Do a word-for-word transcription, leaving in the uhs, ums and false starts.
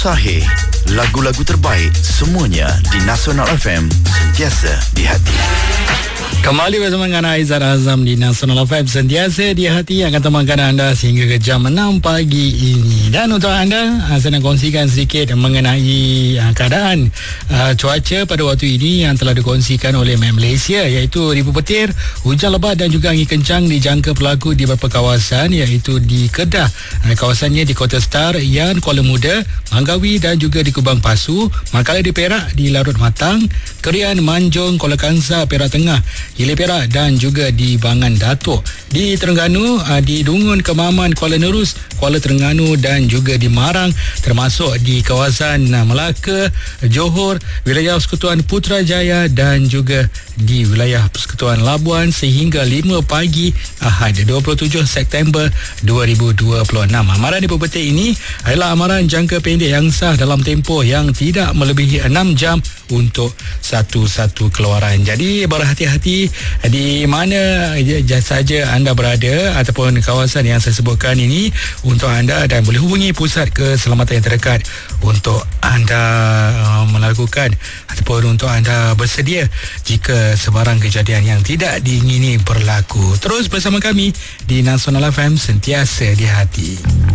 Sahih, lagu-lagu terbaik semuanya di Nasional F M, sentiasa di hati. Kembali bersama dengan Aizat Azam di Nasional F M, sentiasa di hati yang akan temankan anda sehingga ke jam enam pagi ini. Dan untuk anda, saya nak kongsikan sedikit mengenai keadaan uh, cuaca pada waktu ini yang telah dikongsikan oleh Met Malaysia, iaitu ribu petir, hujan lebat dan juga angin kencang dijangka berlaku di beberapa kawasan, iaitu di Kedah, kawasannya di Kota Star, Yan, Kuala Muda, Manggawi dan juga di Kubang Pasu, manakala di Perak, di Larut Matang, Kerian, Manjung, Kuala Kangsar, Perak Tengah, Gili Perak dan juga di Bangan Datuk. Di Terengganu, di Dungun, Kemaman, Kuala Nerus, Kuala Terengganu dan juga di Marang, termasuk di kawasan Melaka, Johor, wilayah Persekutuan Putrajaya dan juga di wilayah Persekutuan Labuan sehingga lima pagi Ahad dua puluh tujuh September dua ribu dua puluh enam. Amaran di pepetik ini adalah amaran jangka pendek yang sah dalam tempoh yang tidak melebihi enam jam untuk satu-satu keluaran. Jadi berhati-hati di mana saja anda berada ataupun kawasan yang saya sebutkan ini untuk anda, dan boleh hubungi pusat keselamatan yang terdekat untuk anda uh, melakukan ataupun untuk anda bersedia jika sebarang kejadian yang tidak diingini berlaku. Terus bersama kami di Nasional F M, sentiasa di hati.